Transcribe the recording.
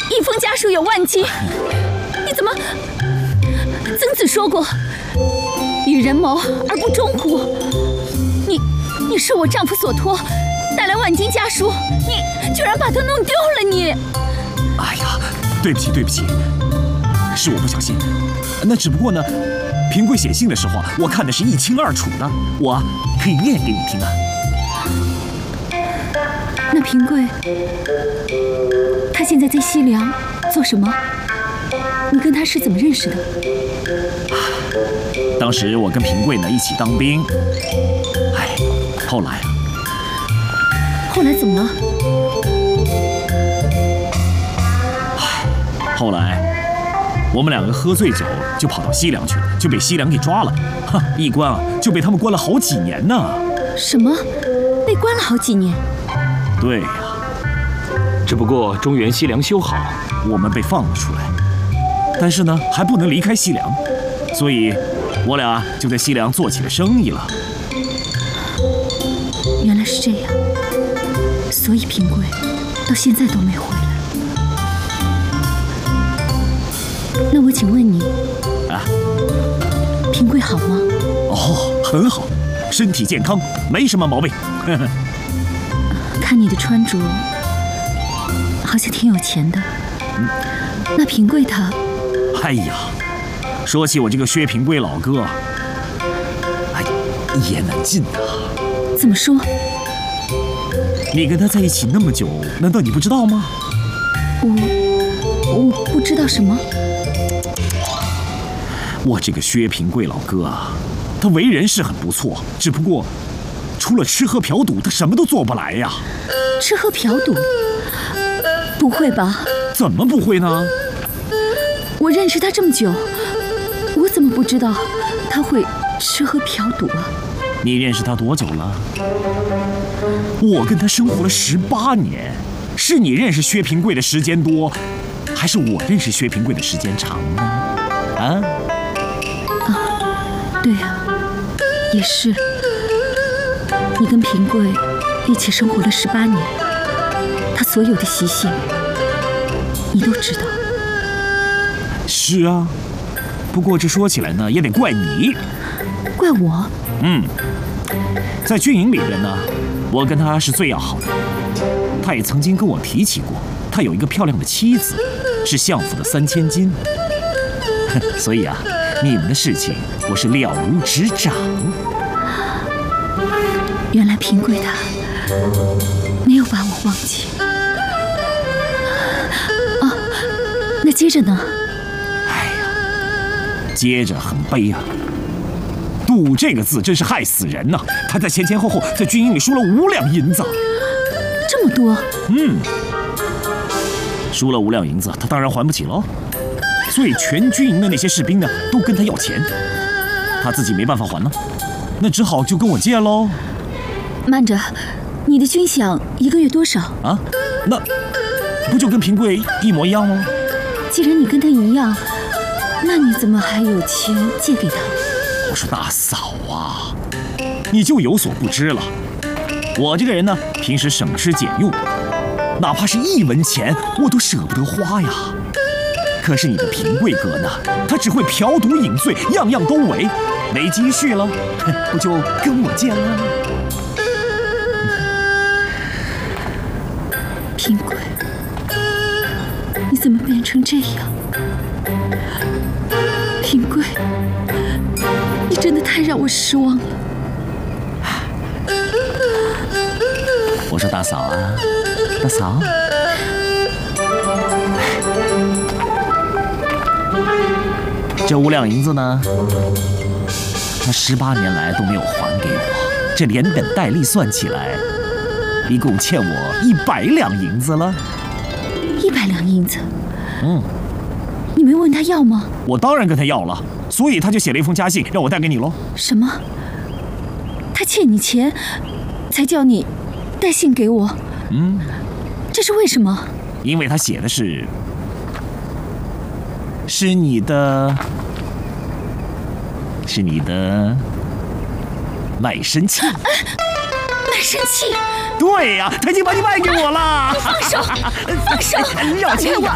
一封家书有万金，你怎么？曾子说过，与人谋而不忠乎？你是我丈夫所托，带来万金家书，你居然把它弄丢了！你， 哎呀，对不起，是我不小心。那只不过呢，平贵写信的时候我看的是一清二楚的，我可以念给你听啊。 那平贵，他现在在西凉做什么？你跟他是怎么认识的？ 当时我跟平贵呢一起当兵，后来怎么了？后来我们两个喝醉酒就跑到西凉去了，就被西凉给抓了，一关就被他们关了好几年呢。 什么？被关了好几年？ 对呀， 只不过中原西凉修好， 我们被放了出来，但是呢还不能离开西凉，所以我俩就在西凉做起了生意了。 原来是这样，所以平贵到现在都没回来。那我请问你，平贵好吗？ 哦，很好，身体健康，没什么毛病。 看你的穿着，好像挺有钱的。那平贵他…… 哎呀，说起我这个薛平贵老哥，一言难尽啊。 怎么说？ 你跟他在一起那么久，难道你不知道吗？ 我不知道什么。 我这个薛平贵老哥他为人是很不错，只不过除了吃喝嫖赌，他什么都做不来呀。 吃喝嫖赌？不会吧？ 怎么不会呢？ 我认识他这么久，我怎么不知道他会吃喝嫖赌啊？ 你认识他多久了？我跟他生活了18年，是你认识薛平贵的时间多，还是我认识薛平贵的时间长呢？ 对呀，也是。你跟平贵一起生活了18年，他所有的习性，你都知道。 是啊，不过这说起来呢，也得怪你。 怪我？ 在军营里边呢，我跟他是最要好的。他也曾经跟我提起过，他有一个漂亮的妻子，是相府的3000金。所以你们的事情我是了如指掌。 原来平贵他没有把我忘记。那接着呢？ 接着很悲啊。赌这个字真是害死人呐！他在前后在军营里输了5两银子。 这么多？ 输了5两银子，他当然还不起喽。所以全军营的那些士兵呢，都跟他要钱，他自己没办法还呢，那只好就跟我借喽。 慢着，你的军饷1个月多少？ 那不就跟平贵一模一样吗？ 既然你跟他一样，那你怎么还有钱借给他？ 我说大嫂啊，你就有所不知了。我这个人呢，平时省吃俭用，哪怕是1文钱我都舍不得花呀。可是你的平贵哥呢，他只会嫖赌饮醉，样样都违，没积蓄了，不就跟我借了？ 平贵，你怎么变成这样？平贵，你真的太让我失望了。 我说大嫂大嫂，这5两银子呢，他18年来都没有还给我，这连本带利算起来，一共欠我100两银子了。 100两银子？你没问他要吗？ 我当然跟他要了，所以他就写了一封家信让我带给你喽。 什么？他欠你钱，才叫你带信给我？这是为什么？ 因为他写的是你的卖身契。 卖身契？ 对呀，他已经把你卖给我了。 你放手！放手！ 要钱我！